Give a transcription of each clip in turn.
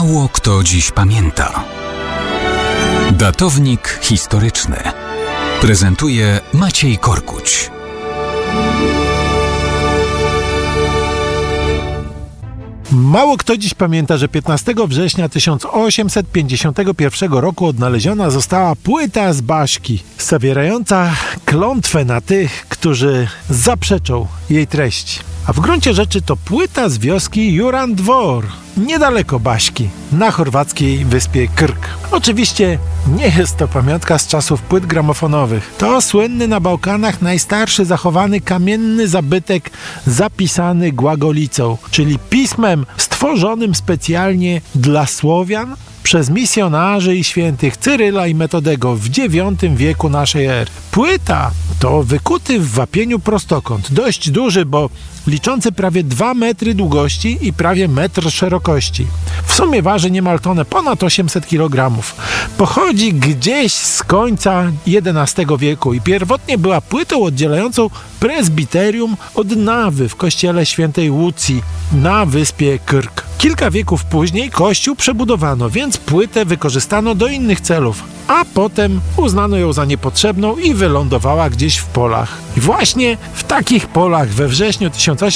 Mało kto dziś pamięta. Datownik historyczny prezentuje Maciej Korkuć. Mało kto dziś pamięta, że 15 września 1851 roku odnaleziona została płyta z Baśki, zawierająca klątwę na tych, którzy zaprzeczą jej treści. A w gruncie rzeczy to płyta z wioski Juran Dvor, niedaleko Baśki, na chorwackiej wyspie Krk. Oczywiście nie jest to pamiątka z czasów płyt gramofonowych. To słynny na Bałkanach najstarszy zachowany kamienny zabytek zapisany głagolicą, czyli pismem stworzonym specjalnie dla Słowian przez misjonarzy i świętych Cyryla i Metodego w IX wieku naszej ery. Płyta to wykuty w wapieniu prostokąt, dość duży, bo liczący prawie 2 metry długości i prawie metr szerokości. W sumie waży niemal tonę, ponad 800 kg. Pochodzi gdzieś z końca XI wieku i pierwotnie była płytą oddzielającą prezbiterium od nawy w kościele świętej Łucji na wyspie Krk. Kilka wieków później kościół przebudowano, więc płytę wykorzystano do innych celów, a potem uznano ją za niepotrzebną i wylądowała gdzieś w polach. I właśnie w takich polach we wrześniu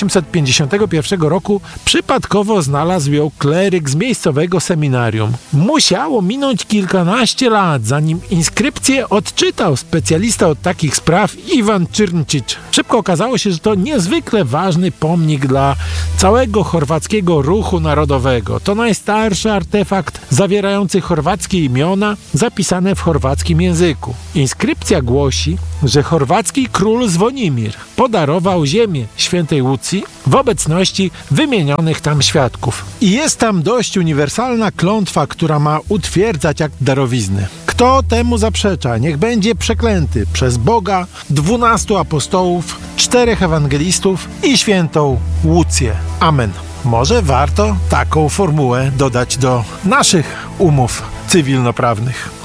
1851 roku przypadkowo znalazł ją kleryk z miejscowego seminarium. Musiało minąć kilkanaście lat, zanim inskrypcję odczytał specjalista od takich spraw Iwan Czyrnčić. Szybko okazało się, że to niezwykle ważny pomnik dla całego chorwackiego ruchu narodowego. To najstarszy artefakt zawierający chorwackie imiona zapisane w chorwackim języku. Inskrypcja głosi, że chorwacki król Zwonimir podarował ziemię świętej Łucji w obecności wymienionych tam świadków. I jest tam dość uniwersalna klątwa, która ma utwierdzać akt darowizny. Kto temu zaprzecza, niech będzie przeklęty przez Boga, 12 apostołów, 4 ewangelistów i świętą Łucję. Amen. Może warto taką formułę dodać do naszych umów cywilnoprawnych.